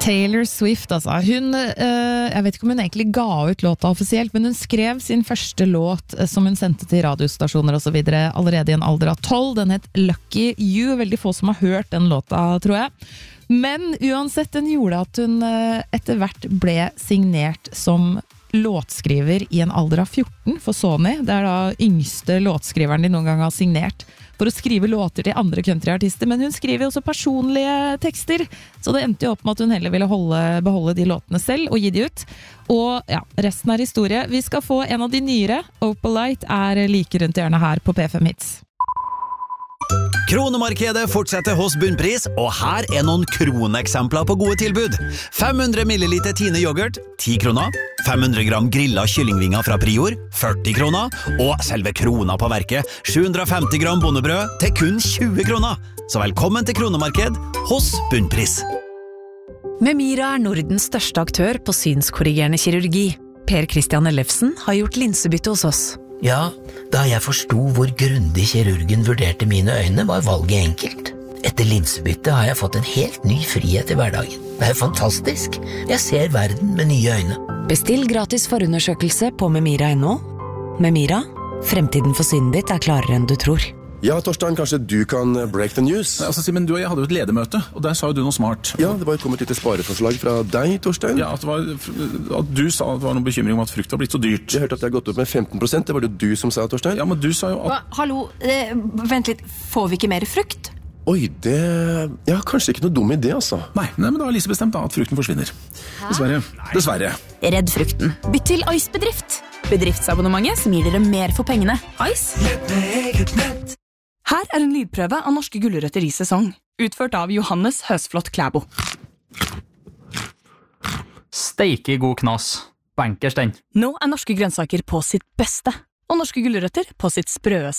Taylor Swift, altså. Hun, jeg vet ikke om hun egentlig ga ut låta offisielt, men hun skrev sin første låt som hun sendte til radiostasjoner og så videre allerede i en alder av 12. Den het Lucky You. Veldig få som har hørt den låta, tror jeg. Men uansett, den gjorde at hun etter hvert ble signert som låtskriver i en alder av 14 for Sony. Det da yngste låtskriveren de noen gang har signert for å skrive låter til andre countryartister, men hun skriver også personlige tekster, så det endte jo opp med at hun heller ville beholde de låtene selv og gi de ut. Og ja, resten er historie. Vi skal få en av de nyere. Opalite like rundt hjørnet her på P5 Hits. Kronemarkedet fortsetter hos Bunnpris, og her noen kroneksempler på gode tilbud. 500 milliliter Tine yoghurt, 10 kroner. 500 gram grillet kyllingvinger fra Prior, 40 kroner. Og selve krona på verket, 750 gram bondebrød til kun 20 kroner. Så velkommen til Kronemarked hos Bunnpris. Memira Nordens største aktør på synskorrigerende kirurgi. Per Christian Ellefsen har gjort linsebytte hos oss. Ja, da jeg forstod hvor grundig kirurgen vurderte mine øyne, var valget enkelt. Etter linsebytte har jeg fått en helt ny frihet i hverdagen. Det jo fantastisk. Jeg ser verden med nye øyne. Bestill gratis forundersøkelse på memira.no. Memira, fremtiden for synet ditt klarere enn du tror. Ja, Torstein, kanskje du kan break the news? Altså, Simen, du og jeg hadde jo et ledermøte, og der sa jo du noe smart. Ja, det var kommet et lite spareforslag fra deg, Torstein. Ja, at du sa at det var noen bekymring om at frukt var blitt så dyrt. Jeg hørte at det har gått opp med 15%, det var det du som sa, Torstein. Ja, men du sa jo at... Hallo, vent litt, får vi ikke mer frukt? Oi, det... Ja, kanskje ikke noe dum idé, altså. Nei, men da har Lise bestemt da, at frukten forsvinner. Dessverre. Redd frukten. Bytt til Ice-bedrift. Bedriftsabonnementet som gir dere mer for pengene. Ice. Her en lydprøve av norske gulrøtter i sesong, utført av Johannes Høsflot Klæbo. Steike god knas. Bankers den. Nå norske grønnsaker på sitt beste, og norske gulrøtter på sitt sprøeste.